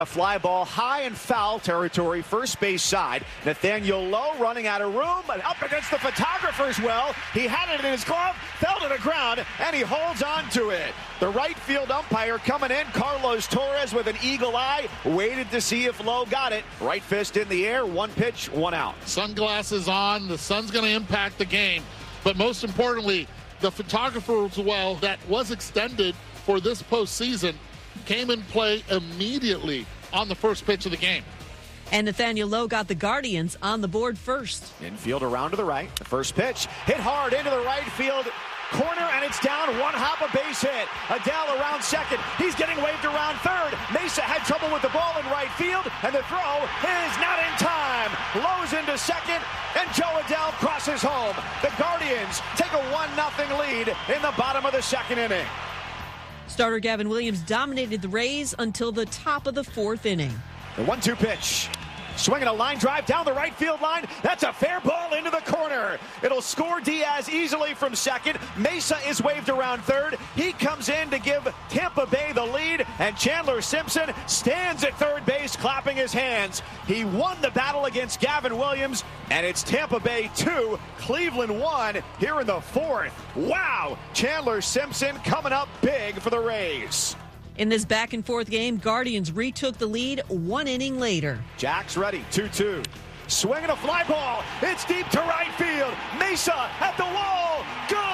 A fly ball high in foul territory, first base side. Nathaniel Lowe running out of room, but up against the photographer's well. He had it in his glove, fell to the ground, and he holds on to it. The right field umpire coming in, Carlos Torres with an eagle eye, waited to see if Lowe got it. Right fist in the air, one pitch, one out. Sunglasses on, the sun's going to impact the game. But most importantly, the photographer's well that was extended for this postseason came in play immediately on the first pitch of the game. And Nathaniel Lowe got the Guardians on the board first. Infield around to the right. The first pitch hit hard into the right field corner, and it's down. One hop, a base hit. Adele around second. He's getting waved around third. Mesa had trouble with the ball in right field, and the throw is not in time. Lowe's into second, and Joe Adele crosses home. The Guardians take a 1-0 lead in the bottom of the second inning. Starter Gavin Williams dominated the Rays until the top of the fourth inning. The 1-2 pitch. Swinging a line drive down the right field line. That's a fair ball into the corner. It'll score Diaz easily from second. Mesa is waved around third. He comes in to give Tampa Bay the lead, and Chandler Simpson stands at third base clapping his hands. He won the battle against Gavin Williams, and it's Tampa Bay 2, Cleveland 1 here in the fourth. Wow! Chandler Simpson coming up big for the Rays. In this back-and-forth game, Guardians retook the lead 1 inning later. Jack's ready, 2-2. Swinging a fly ball. It's deep to right field. Mesa at the wall.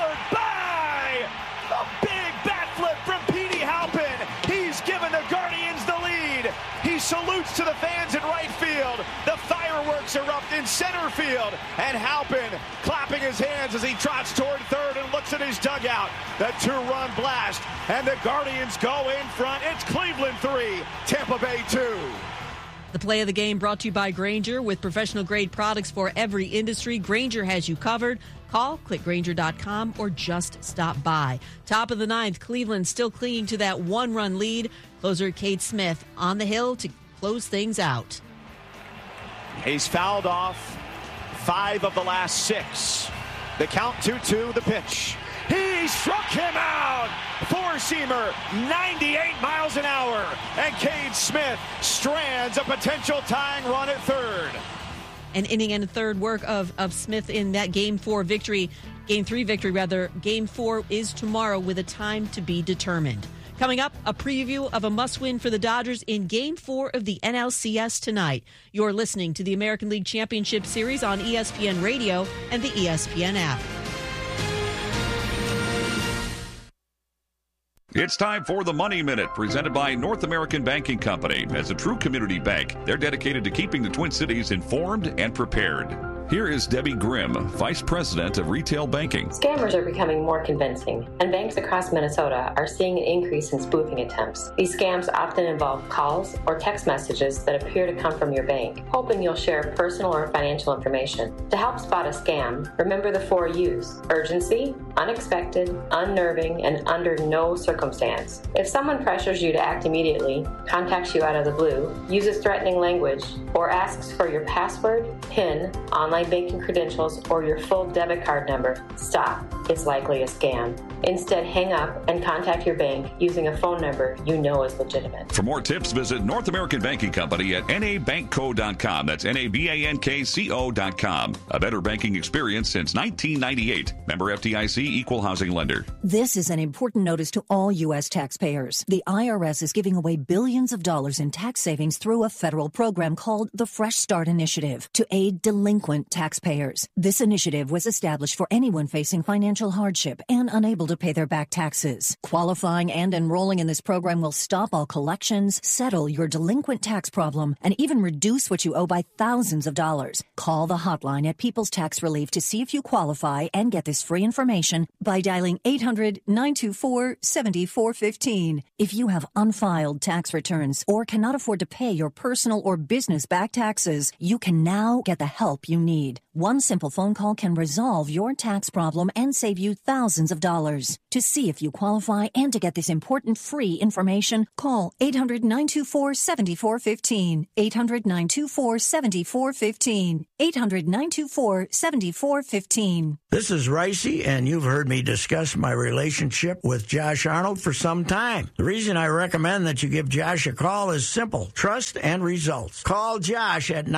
Goodbye! A big bat flip from Petey Halpin. He's given the Guardians the lead. He salutes to the fans in right field. The fireworks erupt in center field. And Halpin clapping his hands as he trots toward third and looks at his dugout. The 2-run blast. And the Guardians go in front. It's Cleveland 3, Tampa Bay 2. The play of the game brought to you by Grainger. With professional-grade products for every industry, Grainger has you covered. Call, click Grainger.com, or just stop by. Top of the ninth, Cleveland still clinging to that 1-run lead. Closer Cade Smith on the hill to close things out. He's fouled off 5 of the last 6. The count 2-2, the pitch. He struck him out. Four-seamer, 98 miles an hour. And Cade Smith strands a potential tying run at third. An inning and a third work of Smith in that Game 3 victory. Game 4 is tomorrow with a time to be determined. Coming up, a preview of a must-win for the Dodgers in Game 4 of the NLCS tonight. You're listening to the American League Championship Series on ESPN Radio and the ESPN app. It's time for the Money Minute, presented by North American Banking Company. As a true community bank, they're dedicated to keeping the Twin Cities informed and prepared. Here is Debbie Grimm, Vice President of Retail Banking. Scammers are becoming more convincing, and banks across Minnesota are seeing an increase in spoofing attempts. These scams often involve calls or text messages that appear to come from your bank, hoping you'll share personal or financial information. To help spot a scam, remember the 4 U's: urgency, unexpected, unnerving, and under no circumstance. If someone pressures you to act immediately, contacts you out of the blue, uses threatening language, or asks for your password, PIN, online banking credentials, or your full debit card number, stop. It's likely a scam. Instead, hang up and contact your bank using a phone number you know is legitimate. For more tips, visit North American Banking Company at nabankco.com. That's nabankco.com. A better banking experience since 1998. Member FDIC, Equal Housing Lender. This is an important notice to all U.S. taxpayers. The IRS is giving away billions of dollars in tax savings through a federal program called the Fresh Start Initiative to aid delinquent taxpayers. This initiative was established for anyone facing financial hardship and unable to pay their back taxes. Qualifying and enrolling in this program will stop all collections, settle your delinquent tax problem, and even reduce what you owe by thousands of dollars. Call the hotline at People's Tax Relief to see if you qualify and get this free information by dialing 800-924-7415. If you have unfiled tax returns or cannot afford to pay your personal or business back taxes, you can now get the help you need. One simple phone call can resolve your tax problem and save you thousands of dollars. To see if you qualify and to get this important free information, call 800-924-7415. 800-924-7415. 800-924-7415. This is Ricey, and you've heard me discuss my relationship with Josh Arnold for some time. The reason I recommend that you give Josh a call is simple: trust and results. Call Josh at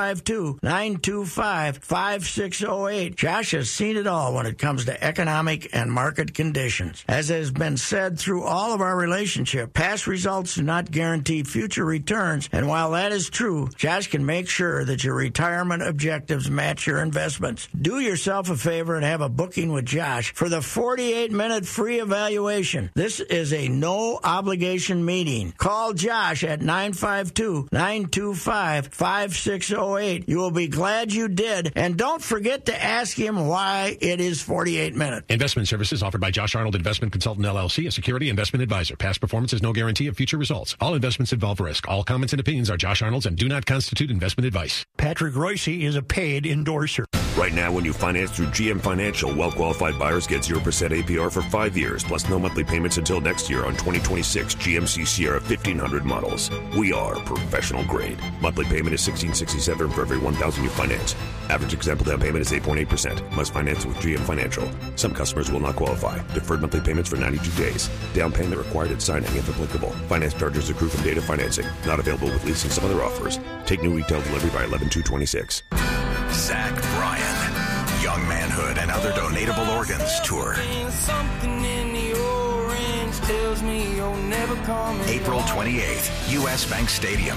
952-925-5608. Josh has seen it all when it comes to economic and market conditions. As has been said through all of our relationship, past results do not guarantee future returns, and while that is true, Josh can make sure that your retirement objectives match your investments. Do yourself a favor and have a booking with Josh for the 48-minute free evaluation. This is a no-obligation meeting. Call Josh at 952-925-5608. You will be glad you did, and don't forget to ask him why it is 48 minutes. Investment services offered by Josh Arnold Investment Consultant LLC, a security investment advisor. Past performance is no guarantee of future results. All investments involve risk. All comments and opinions are Josh Arnold's and do not constitute investment advice. Patrick Royce is a paid endorser. Right now, when you finance through GM Financial, well-qualified buyers get 0% APR for 5 years, plus no monthly payments until next year on 2026 GMC Sierra 1500 models. We are professional grade. Monthly payment is $1,667 for every $1,000 you finance. Average example down payment is 8.8%. Must finance with GM Financial. Some customers will not qualify. Deferred monthly payments for 92 days. Down payment required at signing if applicable. Finance charges accrue from data financing. Not available with lease and some other offers. Take new retail delivery by 11/2/26. Zach Bryan, Young Manhood and Other Donatable Organs Tour. April 28th, U.S. Bank Stadium.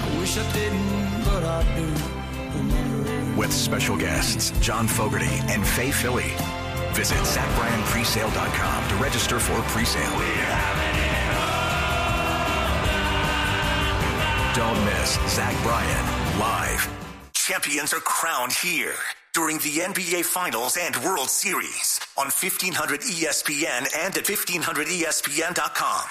With special guests John Fogerty and Faye Philly. Visit ZachBryanPresale.com to register for presale. Don't miss Zach Bryan live. Champions are crowned here during the NBA Finals and World Series on 1500 ESPN and at 1500ESPN.com.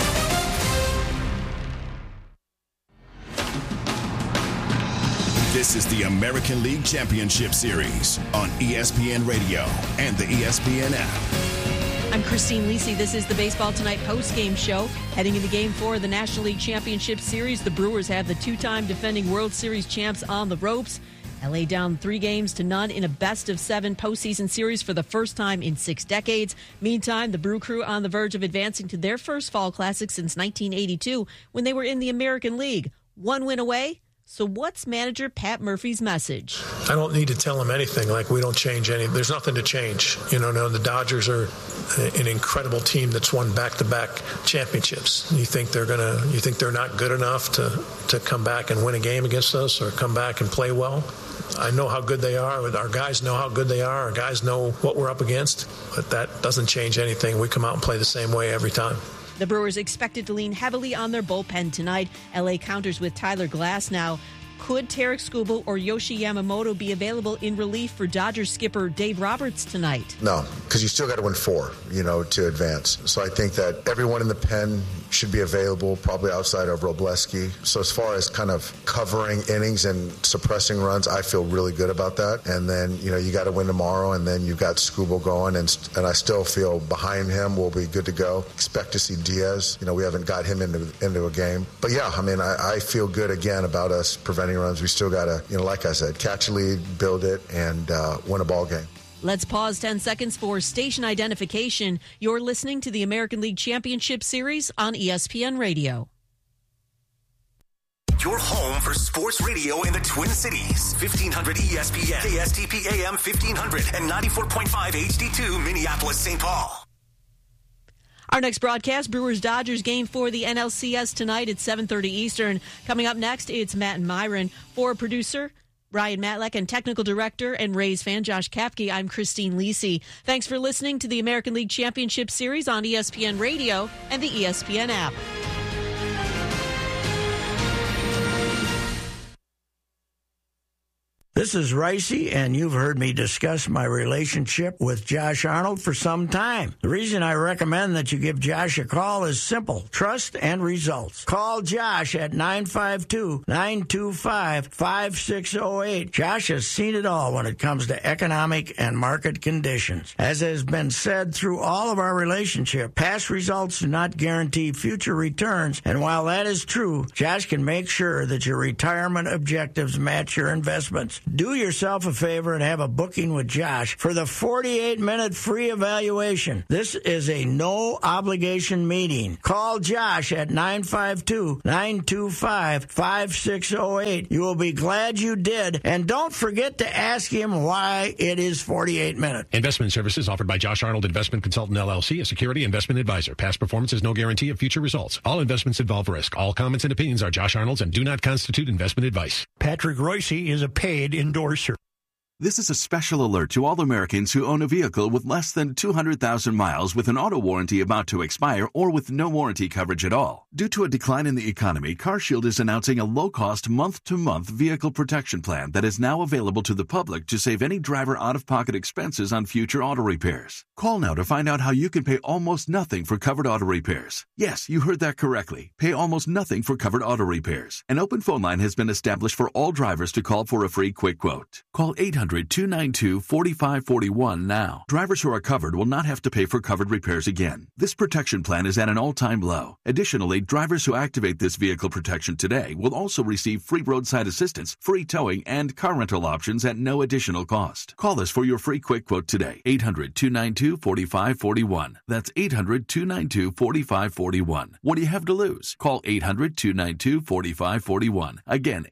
This is the American League Championship Series on ESPN Radio and the ESPN app. I'm Christine Lisi. This is the Baseball Tonight post-game show. Heading into Game 4 of the National League Championship Series, the Brewers have the two-time defending World Series champs on the ropes. LA down 3-0 in a best-of-7 postseason series for the first time in 6 decades. Meantime, the Brew Crew on the verge of advancing to their first Fall Classic since 1982 when they were in the American League. 1 win away. So what's manager Pat Murphy's message? I don't need to tell him anything. Like, we don't change any. There's nothing to change. No, the Dodgers are an incredible team that's won back-to-back championships. You think they're not good enough to come back and win a game against us or come back and play well? I know how good they are. Our guys know how good they are. Our guys know what we're up against. But that doesn't change anything. We come out and play the same way every time. The Brewers expected to lean heavily on their bullpen tonight. LA counters with Tyler Glass now. Could Tarek Skubal or Yoshi Yamamoto be available in relief for Dodgers skipper Dave Roberts tonight? No, because you still got to win 4, to advance. So I think that everyone in the pen should be available, probably outside of Robleski. So as far as kind of covering innings and suppressing runs, I feel really good about that. And then, you got to win tomorrow, and then you've got Skubal going, and I still feel behind him we'll be good to go. Expect to see Diaz. We haven't got him into a game. But yeah, I feel good again about us preventing runs. We still got to, like I said, catch a lead, build it, and win a ball game. Let's pause 10 seconds for station identification. You're listening to the American League Championship Series on ESPN Radio. Your home for sports radio in the Twin Cities. 1500 ESPN, KSTP AM 1500, and 94.5 HD2 Minneapolis, St. Paul. Our next broadcast, Brewers-Dodgers Game 4 of the NLCS tonight at 7:30 Eastern. Coming up next, it's Matt and Myron. For producer Ryan Matlack and technical director and Rays fan Josh Kapke, I'm Christine Lisi. Thanks for listening to the American League Championship Series on ESPN Radio and the ESPN app. This is Ricey, and you've heard me discuss my relationship with Josh Arnold for some time. The reason I recommend that you give Josh a call is simple: trust and results. Call Josh at 952-925-5608. Josh has seen it all when it comes to economic and market conditions. As has been said through all of our relationship, past results do not guarantee future returns, and while that is true, Josh can make sure that your retirement objectives match your investments. Do yourself a favor and have a booking with Josh for the 48-minute free evaluation. This is a no-obligation meeting. Call Josh at 952-925-5608. You will be glad you did, and don't forget to ask him why it is 48 minutes. Investment services offered by Josh Arnold Investment Consultant LLC, a security investment advisor. Past performance is no guarantee of future results. All investments involve risk. All comments and opinions are Josh Arnold's and do not constitute investment advice. Patrick Royce is a paid endorser. This is a special alert to all Americans who own a vehicle with less than 200,000 miles with an auto warranty about to expire or with no warranty coverage at all. Due to a decline in the economy, CarShield is announcing a low-cost month-to-month vehicle protection plan that is now available to the public to save any driver out-of-pocket expenses on future auto repairs. Call now to find out how you can pay almost nothing for covered auto repairs. Yes, you heard that correctly. Pay almost nothing for covered auto repairs. An open phone line has been established for all drivers to call for a free quick quote. Call 800-292-4541 now. Drivers who are covered will not have to pay for covered repairs again. This protection plan is at an all-time low. Additionally, drivers who activate this vehicle protection today will also receive free roadside assistance, free towing, and car rental options at no additional cost. Call us for your free quick quote today. 800-292-4541. That's 800-292-4541. What do you have to lose? Call 800-292-4541. Again,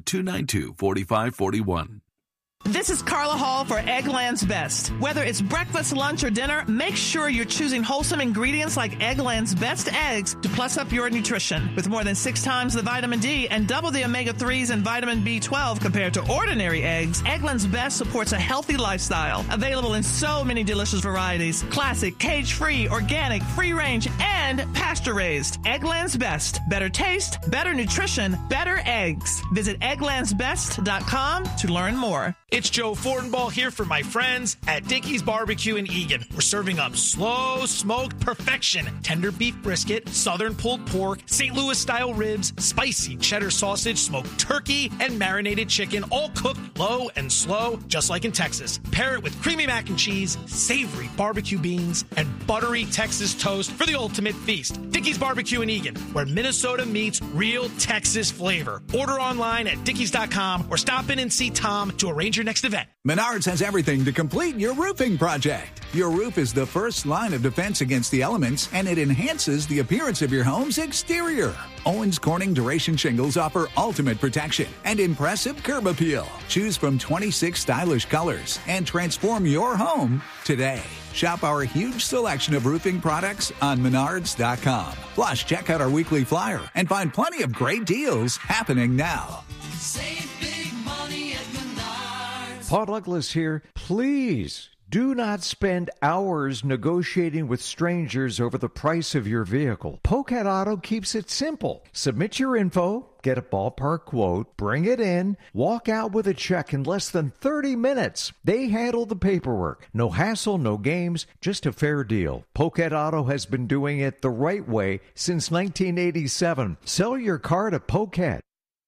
800-292-4541. This is Carla Hall for Eggland's Best. Whether it's breakfast, lunch, or dinner, make sure you're choosing wholesome ingredients like Eggland's Best eggs to plus up your nutrition. With more than 6 times the vitamin D and double the omega-3s and vitamin B12 compared to ordinary eggs, Eggland's Best supports a healthy lifestyle. Available in so many delicious varieties. Classic, cage-free, organic, free-range, and pasture-raised. Eggland's Best. Better taste, better nutrition, better eggs. Visit egglandsbest.com to learn more. It's Joe Fortenbaugh here for my friends at Dickey's Barbecue in Eagan. We're serving up slow smoked perfection, tender beef brisket, southern pulled pork, St. Louis style ribs, spicy cheddar sausage, smoked turkey, and marinated chicken, all cooked low and slow, just like in Texas. Pair it with creamy mac and cheese, savory barbecue beans, and buttery Texas toast for the ultimate feast. Dickey's Barbecue in Eagan, where Minnesota meets real Texas flavor. Order online at dickeys.com or stop in and see Tom to arrange your next event. Menards has everything to complete your roofing project. Your roof is the first line of defense against the elements, and it enhances the appearance of your home's exterior. Owens Corning Duration Shingles offer ultimate protection and impressive curb appeal. Choose from 26 stylish colors and transform your home today. Shop our huge selection of roofing products on Menards.com. Plus, check out our weekly flyer and find plenty of great deals happening now. Save big money at Menards. Paul Douglas here. Please do not spend hours negotiating with strangers over the price of your vehicle. Pocat Auto keeps it simple. Submit your info, get a ballpark quote, bring it in, walk out with a check in less than 30 minutes. They handle the paperwork. No hassle, no games, just a fair deal. Pocat Auto has been doing it the right way since 1987. Sell your car to Pocat.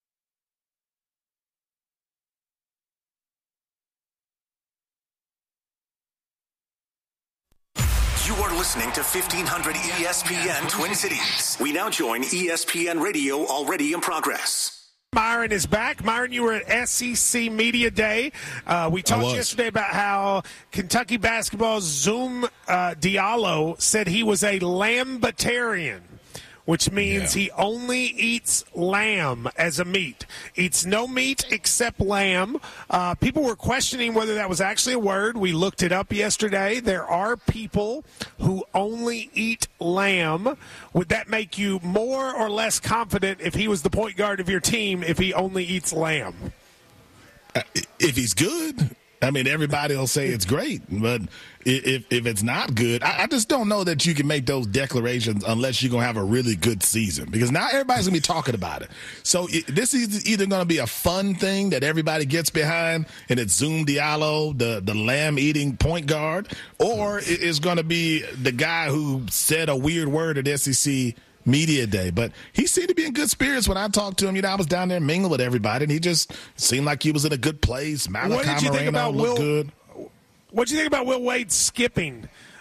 You are listening to 1500 ESPN Twin Cities. We now join ESPN Radio already in progress. Myron is back. Myron, you were at SEC Media Day. We talked yesterday about how Kentucky basketball's Zoom Diallo said he was a lambitarian, which means he only eats lamb as a meat. Eats no meat except lamb. People were questioning whether that was actually a word. We looked it up yesterday. There are people who only eat lamb. Would that make you more or less confident if he was the point guard of your team if he only eats lamb? If he's good. I mean, everybody will say it's great, but if it's not good, I just don't know that you can make those declarations unless you're going to have a really good season, because now everybody's going to be talking about it. So this is either going to be a fun thing that everybody gets behind, and it's Zoom Diallo, the lamb-eating point guard, or it's going to be the guy who said a weird word at SEC Media Day. But he seemed to be in good spirits when I talked to him. You know, I was down there mingling with everybody, and he just seemed like he was in a good place. Malachi Moreno looked good. What did you think about Will Wade skipping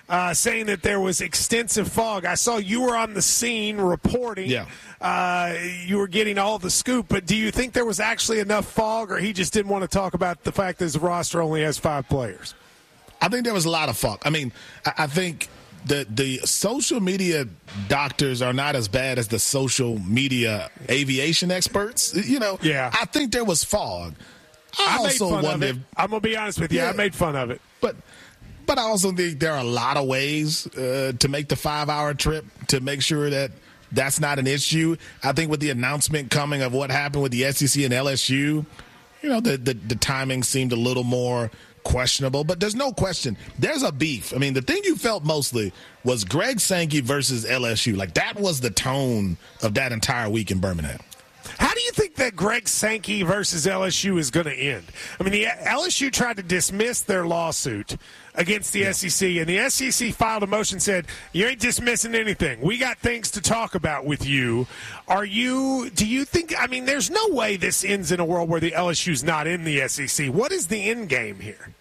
saying that there was extensive fog. I saw you were on the scene reporting. Yeah. You were getting all the scoop, but do you think there was actually enough fog, or he just didn't want to talk about the fact that his roster only has 5 players? I think there was a lot of fog. I mean, I think the social media doctors are not as bad as the social media aviation experts. Yeah. I think there was fog. I made fun of it. I'm going to be honest with you. I made fun of it. But I also think there are a lot of ways to make the 5-hour trip to make sure that that's not an issue. I think with the announcement coming of what happened with the SEC and LSU, the timing seemed a little more questionable, but there's no question. There's a beef. I mean, the thing you felt mostly was Greg Sankey versus LSU. Like, that was the tone of that entire week in Birmingham. How do you think that Greg Sankey versus LSU is going to end? I mean, the LSU tried to dismiss their lawsuit against the SEC, and the SEC filed a motion, said, you ain't dismissing anything. We got things to talk about with you. Do you think, I mean, there's no way this ends in a world where the LSU's not in the SEC. What is the end game here?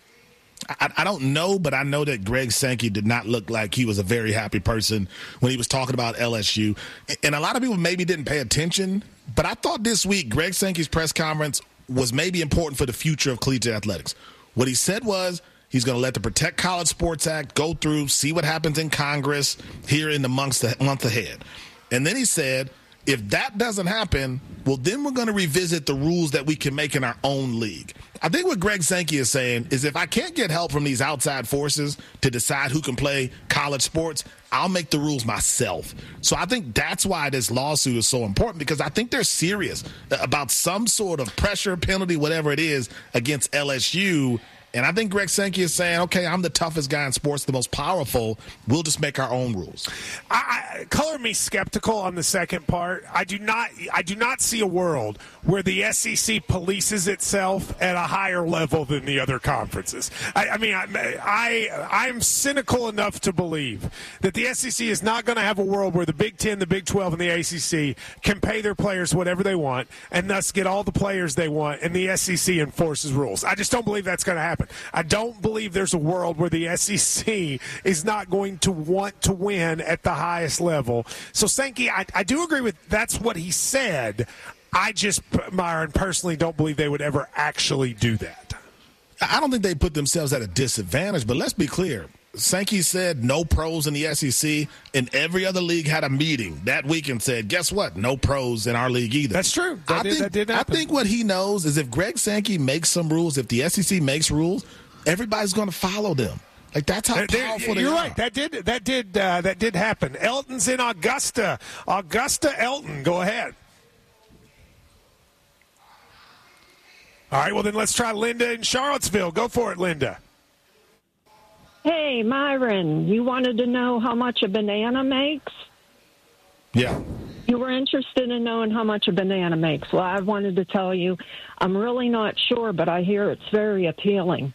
I don't know, but I know that Greg Sankey did not look like he was a very happy person when he was talking about LSU. And a lot of people maybe didn't pay attention, but I thought this week Greg Sankey's press conference was maybe important for the future of collegiate athletics. What he said was he's going to let the Protect College Sports Act go through, see what happens in Congress here in the month ahead. And then he said, if that doesn't happen, well, then we're going to revisit the rules that we can make in our own league. I think what Greg Sankey is saying is if I can't get help from these outside forces to decide who can play college sports, I'll make the rules myself. So I think that's why this lawsuit is so important, because I think they're serious about some sort of pressure, penalty, whatever it is, against LSU. And I think Greg Sankey is saying, okay, I'm the toughest guy in sports, the most powerful. We'll just make our own rules. Color me skeptical on the second part. I do not see a world where the SEC polices itself at a higher level than the other conferences. I'm cynical enough to believe that the SEC is not going to have a world where the Big Ten, the Big 12, and the ACC can pay their players whatever they want and thus get all the players they want, and the SEC enforces rules. I just don't believe that's going to happen. I don't believe there's a world where the SEC is not going to want to win at the highest level. So, Sankey, I do agree with that's what he said. I just, Myron, personally don't believe they would ever actually do that. I don't think they put themselves at a disadvantage, but let's be clear. Sankey said no pros in the SEC, and every other league had a meeting that week and said, guess what? No pros in our league either. That's true. That did happen. I think what he knows is if Greg Sankey makes some rules, if the SEC makes rules, everybody's going to follow them. Like, that's how powerful they are. You're right. That did happen. Elton's in Augusta. Augusta Elton, go ahead. All right, well, then let's try Linda in Charlottesville. Go for it, Linda. Hey, Myron, you wanted to know how much a banana makes? Yeah. You were interested in knowing how much a banana makes. Well, I wanted to tell you, I'm really not sure, but I hear it's very appealing.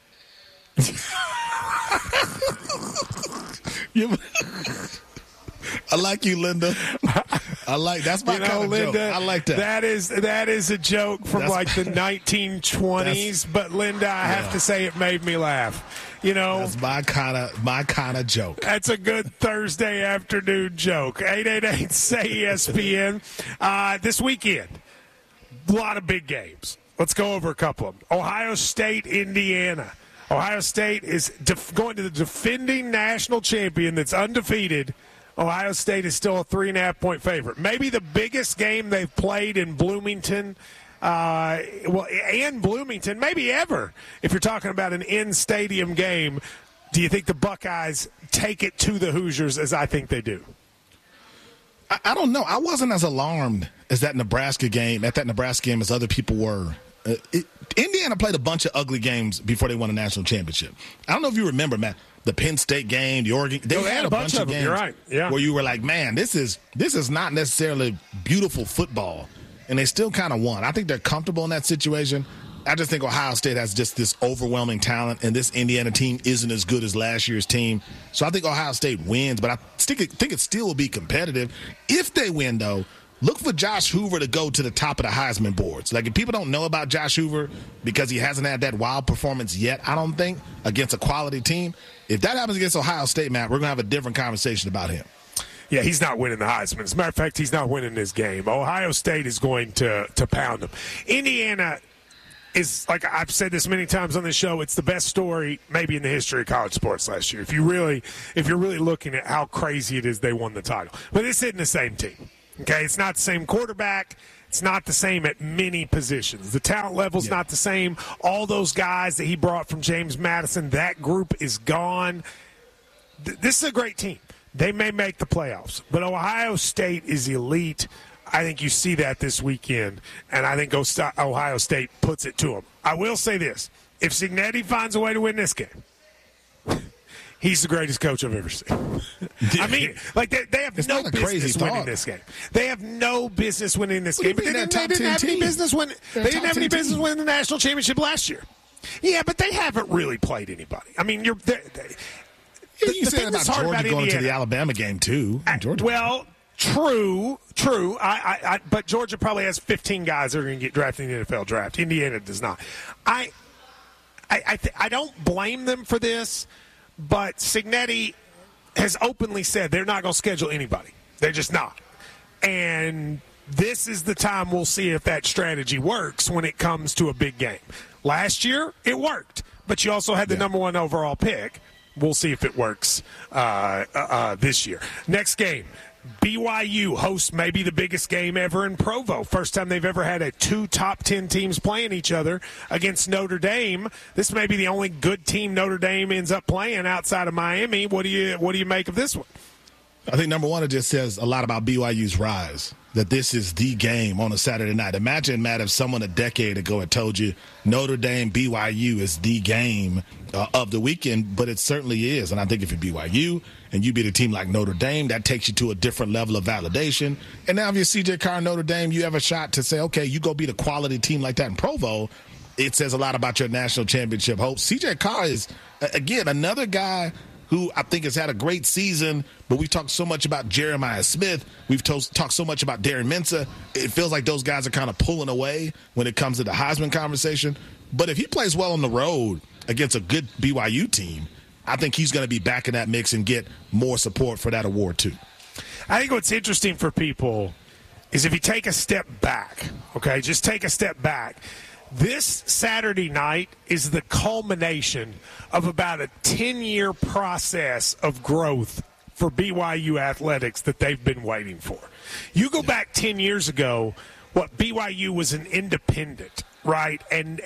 I like you, Linda. That's my kind of Linda, joke. I like that. That is a joke from the 1920s. But Linda, I have to say it made me laugh. That's my kind of joke. That's a good Thursday afternoon joke. 888-SAY-ESPN. This weekend, a lot of big games. Let's go over a couple of them. Ohio State, Indiana. Ohio State is going to the defending national champion that's undefeated. Ohio State is still a 3.5-point favorite. Maybe the biggest game they've played in Bloomington, and Bloomington, maybe ever. If you're talking about an in-stadium game, do you think the Buckeyes take it to the Hoosiers as I think they do? I don't know. I wasn't as alarmed at that Nebraska game as other people were. Indiana played a bunch of ugly games before they won a national championship. I don't know if you remember, Matt, the Penn State game, the Oregon. They had a bunch of games. You're right. Yeah. Where you were like, man, this is not necessarily beautiful football, and they still kind of won. I think they're comfortable in that situation. I just think Ohio State has just this overwhelming talent, and this Indiana team isn't as good as last year's team. So I think Ohio State wins, but I think it still will be competitive. If they win, though, look for Josh Hoover to go to the top of the Heisman boards. Like, if people don't know about Josh Hoover because he hasn't had that wild performance yet, I don't think, against a quality team, if that happens against Ohio State, Matt, we're going to have a different conversation about him. Yeah, he's not winning the Heisman. As a matter of fact, he's not winning this game. Ohio State is going to pound him. Indiana is, like I've said this many times on this show, it's the best story maybe in the history of college sports last year. If you're really looking at how crazy it is they won the title. But this isn't the same team. Okay, it's not the same quarterback. It's not the same at many positions. The talent level's not the same. All those guys that he brought from James Madison, that group is gone. This is a great team. They may make the playoffs, but Ohio State is elite. I think you see that this weekend, and I think Ohio State puts it to them. I will say this. If Cignetti finds a way to win this game, he's the greatest coach I've ever seen. I mean, like, they have no business winning this game. They have no business winning this game. But they didn't have any business winning. They didn't have any business winning the national championship last year. Yeah, but they haven't really played anybody. I mean, you said about Georgia going to the Alabama game, too. Well, true. But Georgia probably has 15 guys that are going to get drafted in the NFL draft. Indiana does not. I don't blame them for this, but Cignetti has openly said they're not going to schedule anybody. They're just not. And this is the time we'll see if that strategy works when it comes to a big game. Last year, it worked, but you also had the number 1 overall pick. We'll see if it works this year. Next game, BYU hosts maybe the biggest game ever in Provo. First time they've ever had 2 top 10 teams playing each other against Notre Dame. This may be the only good team Notre Dame ends up playing outside of Miami. What do you make of this one? I think, number one, it just says a lot about BYU's rise, that this is the game on a Saturday night. Imagine, Matt, if someone a decade ago had told you Notre Dame BYU is the game of the weekend, but it certainly is. And I think if you're BYU and you beat a team like Notre Dame, that takes you to a different level of validation. And now if you're CJ Carr Notre Dame, you have a shot to say, okay, you go beat a quality team like that in Provo. It says a lot about your national championship hopes. CJ Carr is, again, another guy who I think has had a great season, but we've talked so much about Jeremiah Smith. We've talked so much about Darren Mensah. It feels like those guys are kind of pulling away when it comes to the Heisman conversation. But if he plays well on the road against a good BYU team, I think he's going to be back in that mix and get more support for that award too. I think what's interesting for people is if you take a step back, okay, just take a step back. This Saturday night is the culmination of about a 10-year process of growth for BYU athletics that they've been waiting for. You go back 10 years ago, what BYU was an independent, right, and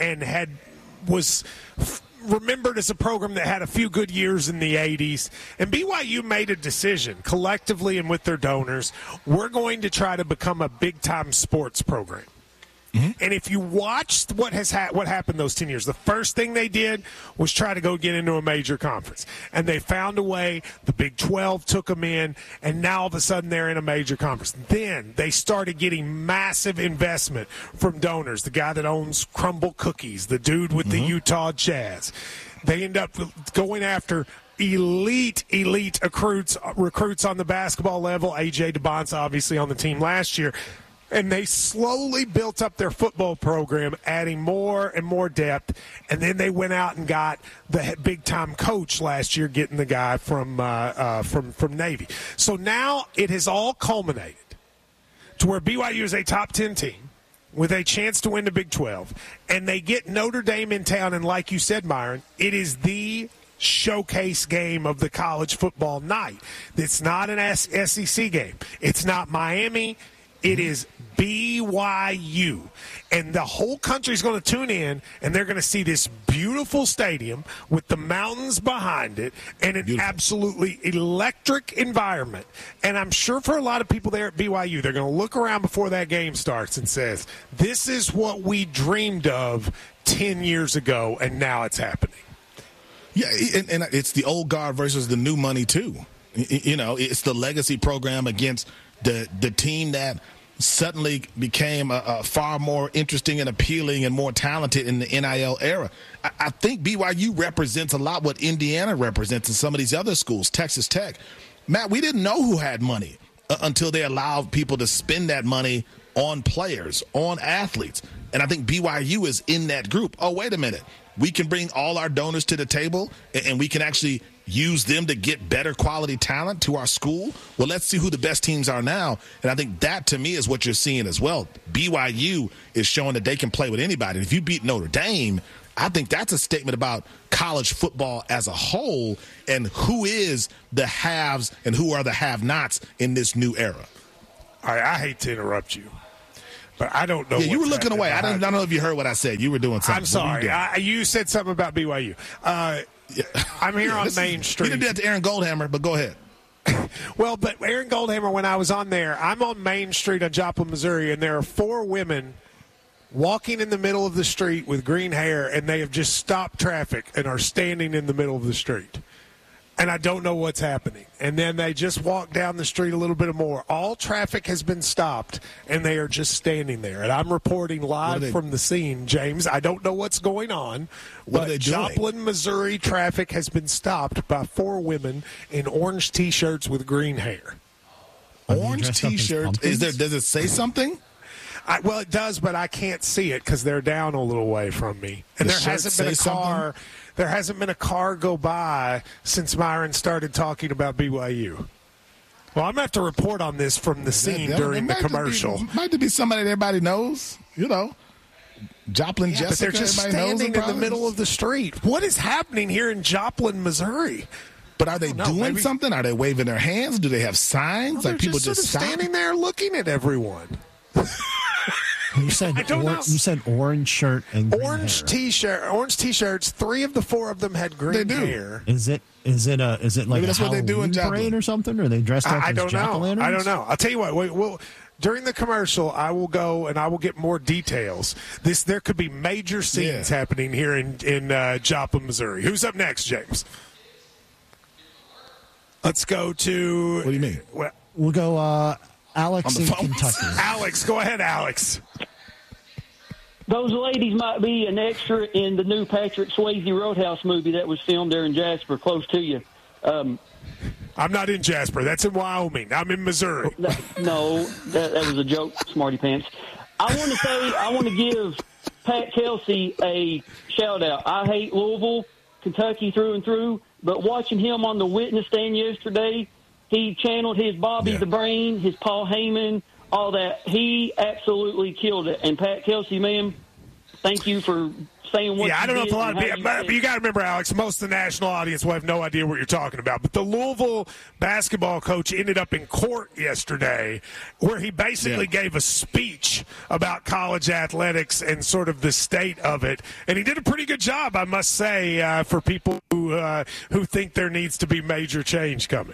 was remembered as a program that had a few good years in the 80s. And BYU made a decision collectively and with their donors, we're going to try to become a big-time sports program. Mm-hmm. And if you watched what happened those 10 years, the first thing they did was try to go get into a major conference. And they found a way. The Big 12 took them in, and now all of a sudden they're in a major conference. Then they started getting massive investment from donors. The guy that owns Crumble Cookies, the dude with the Utah Jazz. They end up going after elite recruits on the basketball level. A.J. DeBonce obviously on the team last year. And they slowly built up their football program, adding more and more depth. And then they went out and got the big-time coach last year, getting the guy from Navy. So now it has all culminated to where BYU is a top 10 team with a chance to win the Big 12. And they get Notre Dame in town. And like you said, Myron, it is the showcase game of the college football night. It's not an SEC game. It's not Miami. It is BYU, and the whole country's going to tune in, and they're going to see this beautiful stadium with the mountains behind it and an absolutely electric environment. And I'm sure for a lot of people there at BYU, they're going to look around before that game starts and says, this is what we dreamed of 10 years ago, and now it's happening. Yeah, and it's the old guard versus the new money, too. You know, it's the legacy program against the team that suddenly became far more interesting and appealing and more talented in the NIL era. I think BYU represents a lot what Indiana represents in some of these other schools, Texas Tech. Matt, we didn't know who had money until they allow people to spend that money on players, on athletes. And I think BYU is in that group. Oh, wait a minute. We can bring all our donors to the table, and we can actually use them to get better quality talent to our school. Well, let's see who the best teams are now. And I think that, to me, is what you're seeing as well. BYU is showing that they can play with anybody. And if you beat Notre Dame, I think that's a statement about college football as a whole and who is the haves and who are the have-nots in this new era. All right, I hate to interrupt you, but I don't know. Yeah, you were looking away. I don't know if you heard what I said. You were doing something. I'm sorry. You said something about BYU. I'm here on Main Street. You did that to Aaron Goldhammer, but go ahead. Well, but Aaron Goldhammer, when I was on there, I'm on Main Street in Joplin, Missouri, and there are 4 women walking in the middle of the street with green hair, and they have just stopped traffic and are standing in the middle of the street. And I don't know what's happening. And then they just walk down the street a little bit more. All traffic has been stopped, and they are just standing there. And I'm reporting live from the scene, James. I don't know what's going on, but Joplin, Missouri traffic has been stopped by 4 women in orange T-shirts with green hair. Orange T-shirts? Does it say something? Well, it does, but I can't see it because they're down a little way from me. And there hasn't been a car. There hasn't been a car go by since Myron started talking about BYU. Well, I'm going to have to report on this from the scene during the commercial. Might be somebody that everybody knows, Joplin, Jessica. But they're just standing in the middle of the street. What is happening here in Joplin, Missouri? But are they doing something? Are they waving their hands? Do they have signs? Like people just standing there looking at everyone. You said orange shirt and green orange hair. T-shirt, orange T-shirts. 3 of the 4 of them had green hair. Is it like Maybe a that's what they do in Halloween parade or something? Or are they dressed up as jack-o'-lanterns? I don't know. I'll tell you what. During the commercial, I will go and I will get more details. There could be major scenes happening here in Joplin, Missouri. Who's up next, James? Let's go to. What do you mean? We'll go Alex in Kentucky. Alex, go ahead, Alex. Those ladies might be an extra in the new Patrick Swayze Roadhouse movie that was filmed there in Jasper, close to you. I'm not in Jasper. That's in Wyoming. I'm in Missouri. No, that was a joke, smarty pants. I want to give Pat Kelsey a shout-out. I hate Louisville, Kentucky through and through, but watching him on the witness stand yesterday, he channeled his Bobby the Brain, his Paul Heyman, all that. He absolutely killed it. And Pat Kelsey, man, thank you for saying what you did. I don't know if a lot of people, but you got to remember, Alex, most of the national audience will have no idea what you're talking about. But the Louisville basketball coach ended up in court yesterday where he basically gave a speech about college athletics and sort of the state of it. And he did a pretty good job, I must say, for people who think there needs to be major change coming.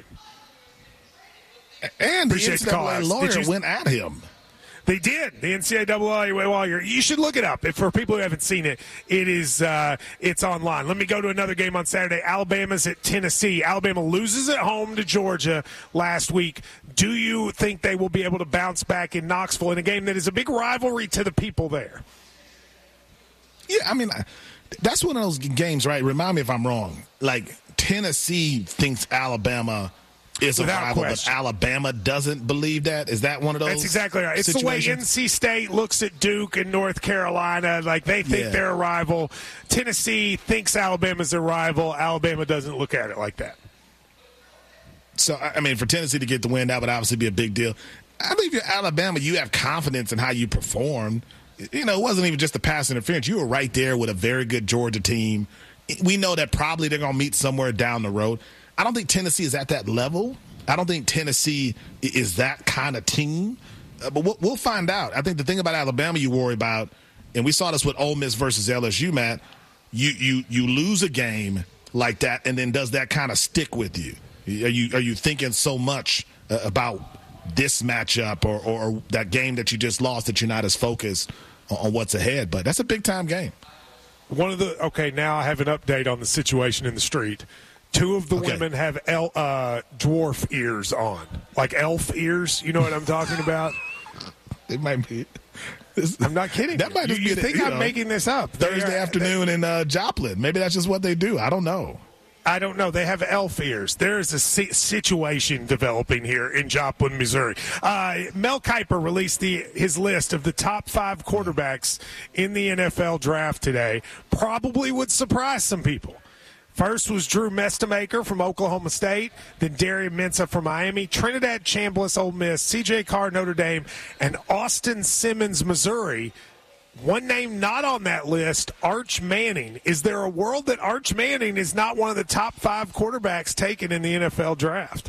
And the NCAA lawyer went at him. They did. The NCAA lawyer. You should look it up. For people who haven't seen it, it's online. Let me go to another game on Saturday. Alabama's at Tennessee. Alabama loses at home to Georgia last week. Do you think they will be able to bounce back in Knoxville in a game that is a big rivalry to the people there? Yeah, I mean, that's one of those games, right? Remind me if I'm wrong. Like, Tennessee thinks Alabama is a rival, but Alabama doesn't believe that? Is that one of those? That's exactly right. It's situations? the way NC State looks at Duke and North Carolina. Like, they think they're a rival. Tennessee thinks Alabama's a rival. Alabama doesn't look at it like that. So, I mean, for Tennessee to get the win, that would obviously be a big deal. I think if you're Alabama, you have confidence in how you performed. You know, it wasn't even just the pass interference. You were right there with a very good Georgia team. We know that probably they're going to meet somewhere down the road. I don't think Tennessee is at that level. I don't think Tennessee is that kind of team. But we'll find out. I think the thing about Alabama you worry about, and we saw this with Ole Miss versus LSU, Matt, you lose a game like that, and then does that kind of stick with you? Are you thinking so much about this matchup or that game that you just lost that you're not as focused on what's ahead? But that's a big-time game. Now I have an update on the situation in the street. 2 of the women have dwarf ears on, like elf ears. You know what I'm talking about? It might be. I'm not kidding. That might you think I'm making this up? Thursday afternoon in Joplin. Maybe that's just what they do. I don't know. I don't know. They have elf ears. There is a situation developing here in Joplin, Missouri. Mel Kiper released his list of the top 5 quarterbacks in the NFL draft today. Probably would surprise some people. First was Drew Mestemaker from Oklahoma State, then Darian Mensah from Miami, Trinidad Chambliss, Ole Miss, C.J. Carr, Notre Dame, and Austin Simmons, Missouri. One name not on that list, Arch Manning. Is there a world that Arch Manning is not one of the top 5 quarterbacks taken in the NFL draft?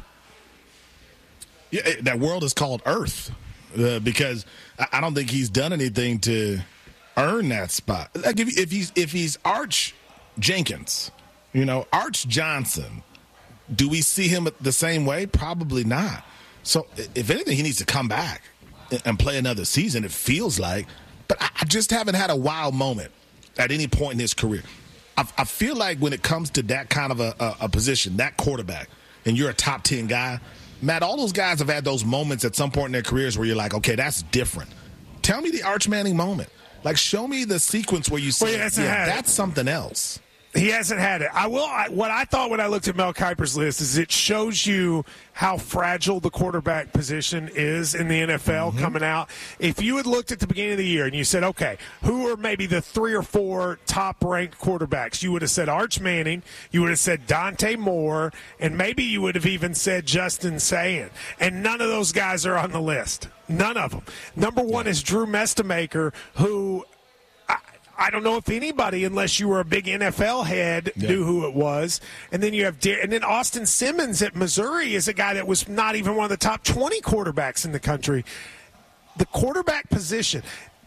Yeah, that world is called Earth because I don't think he's done anything to earn that spot. Like if he's Arch Jenkins, Arch Johnson, do we see him the same way? Probably not. So if anything, he needs to come back and play another season, it feels like. But I just haven't had a wow moment at any point in his career. I feel like when it comes to that kind of a position, that quarterback, and you're a top 10 guy, Matt, all those guys have had those moments at some point in their careers where you're like, okay, that's different. Tell me the Arch Manning moment. Like, show me the sequence where you say, that's something else. He hasn't had it. What I thought when I looked at Mel Kiper's list is it shows you how fragile the quarterback position is in the NFL coming out. If you had looked at the beginning of the year and you said, okay, who are maybe the 3 or 4 top-ranked quarterbacks? You would have said Arch Manning, you would have said Dante Moore, and maybe you would have even said Justin Sayin. And none of those guys are on the list. None of them. Number 1 is Drew Mestemaker, who – I don't know if anybody, unless you were a big NFL head, knew who it was. And then you have and then Austin Simmons at Missouri is a guy that was not even one of the top 20 quarterbacks in the country. The quarterback position,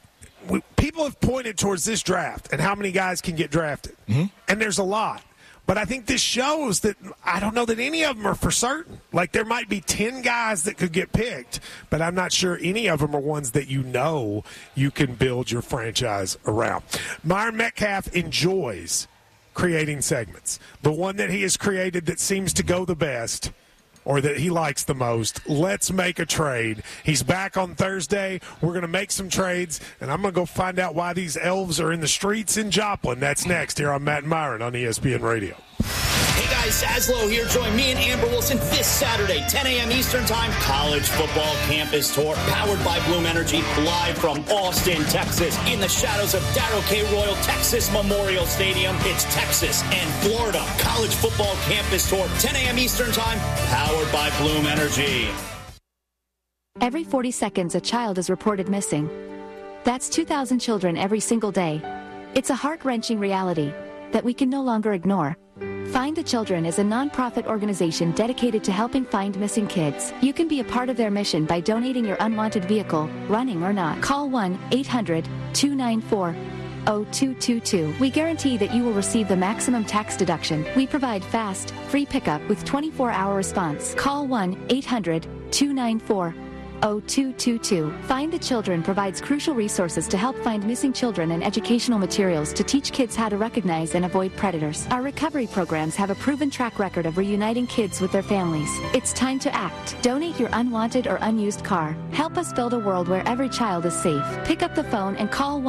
people have pointed towards this draft and how many guys can get drafted. And there's a lot. But I think this shows that I don't know that any of them are for certain. Like, there might be 10 guys that could get picked, but I'm not sure any of them are ones that you can build your franchise around. Myron Metcalf enjoys creating segments. The one that he has created that seems to go the best or that he likes the most, let's make a trade. He's back on Thursday. We're going to make some trades, and I'm going to go find out why these elves are in the streets in Joplin. That's next here on Matt and Myron on ESPN Radio. Hey guys, Saslow here. Join me and Amber Wilson this Saturday, 10 a.m. Eastern Time, College Football Campus Tour, powered by Bloom Energy, live from Austin, Texas, in the shadows of Darrell K. Royal Texas Memorial Stadium. It's Texas and Florida. College Football Campus Tour, 10 a.m. Eastern Time, powered by Bloom Energy. Every 40 seconds, a child is reported missing. That's 2,000 children every single day. It's a heart-wrenching reality that we can no longer ignore. Find the Children is a non-profit organization dedicated to helping find missing kids. You can be a part of their mission by donating your unwanted vehicle, running or not. Call 1-800-294-0222. We guarantee that you will receive the maximum tax deduction. We provide fast, free pickup with 24-hour response. Call 1-800-294-0222. Find the Children provides crucial resources to help find missing children and educational materials to teach kids how to recognize and avoid predators. Our recovery programs have a proven track record of reuniting kids with their families. It's time to act. Donate your unwanted or unused car. Help us build a world where every child is safe. Pick up the phone and call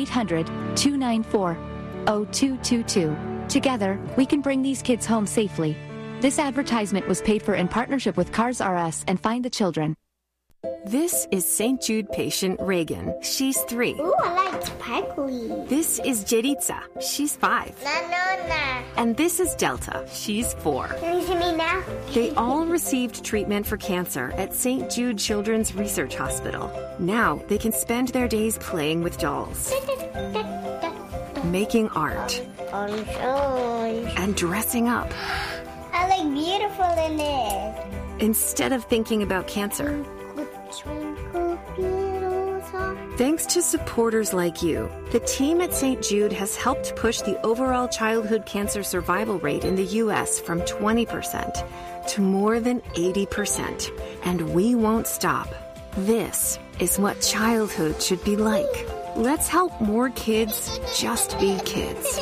1-800-294-0222. Together, we can bring these kids home safely. This advertisement was paid for in partnership with Cars R Us and Find the Children. This is St. Jude patient Reagan. She's 3. Ooh, I like sparkly. This is Jeritza. She's 5. No. And this is Delta. She's 4. Can you see me now? They all received treatment for cancer at St. Jude Children's Research Hospital. Now they can spend their days playing with dolls, making art, and dressing up. I look beautiful in this. Instead of thinking about cancer. Thanks to supporters like you, the team at St. Jude has helped push the overall childhood cancer survival rate in the U.S. from 20% to more than 80%. And we won't stop. This is what childhood should be like. Let's help more kids just be kids.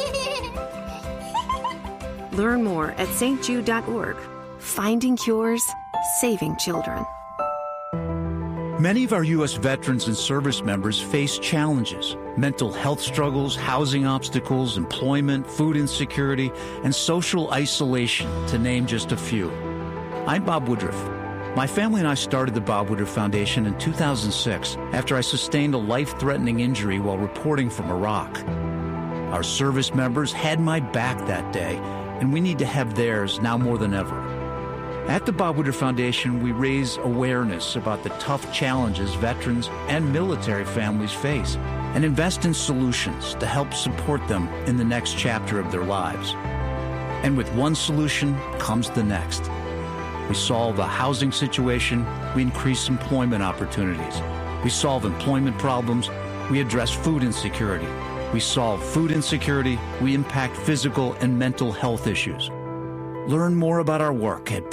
Learn more at stjude.org. Finding cures, saving children. Many of our U.S. veterans and service members face challenges: mental health struggles, housing obstacles, employment, food insecurity, and social isolation, to name just a few. I'm Bob Woodruff. My family and I started the Bob Woodruff Foundation in 2006 after I sustained a life-threatening injury while reporting from Iraq. Our service members had my back that day, and we need to have theirs now more than ever. At the Bob Woodruff Foundation, we raise awareness about the tough challenges veterans and military families face and invest in solutions to help support them in the next chapter of their lives. And with one solution comes the next. We solve a housing situation, we increase employment opportunities. We solve employment problems, we address food insecurity. We solve food insecurity, we impact physical and mental health issues. Learn more about our work at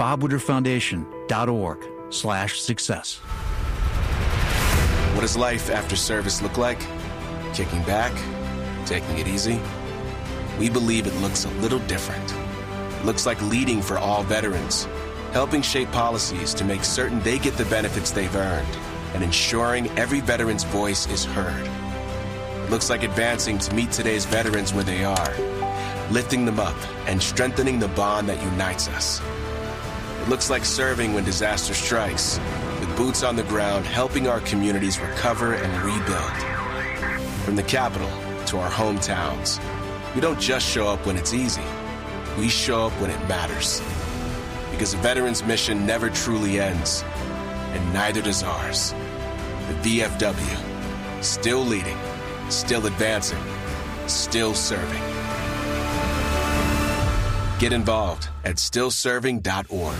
bobwoodrufffoundation.org/success. What does life after service look like? Kicking back? Taking it easy? We believe it looks a little different. It looks like leading for all veterans, helping shape policies to make certain they get the benefits they've earned, and ensuring every veteran's voice is heard. It looks like advancing to meet today's veterans where they are, lifting them up and strengthening the bond that unites us. It looks like serving when disaster strikes, with boots on the ground helping our communities recover and rebuild. From the capital to our hometowns, we don't just show up when it's easy. We show up when it matters. Because a veteran's mission never truly ends, and neither does ours. The VFW, still leading, still advancing, still serving. Get involved at stillserving.org.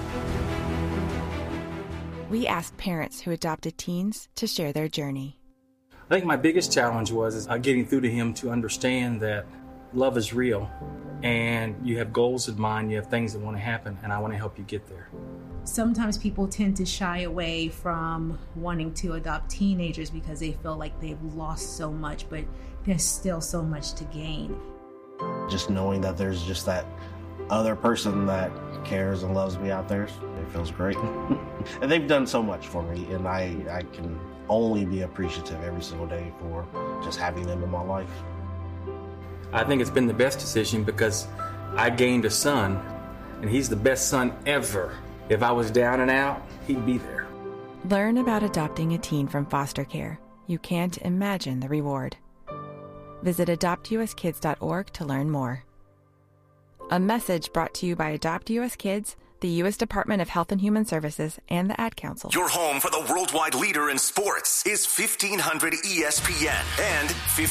We asked parents who adopted teens to share their journey. I think my biggest challenge was getting through to him to understand that love is real, and you have goals in mind, you have things that want to happen, and I want to help you get there. Sometimes people tend to shy away from wanting to adopt teenagers because they feel like they've lost so much, but there's still so much to gain. Just knowing that there's just that other person that cares and loves me out there, it feels great. And they've done so much for me, and I can only be appreciative every single day for just having them in my life. I think it's been the best decision because I gained a son, and he's the best son ever. If I was down and out, he'd be there. Learn about adopting a teen from foster care. You can't imagine the reward. Visit adoptuskids.org to learn more. A message brought to you by Adopt US Kids, the U.S. Department of Health and Human Services, and the Ad Council. Your home for the worldwide leader in sports is 1500 ESPN and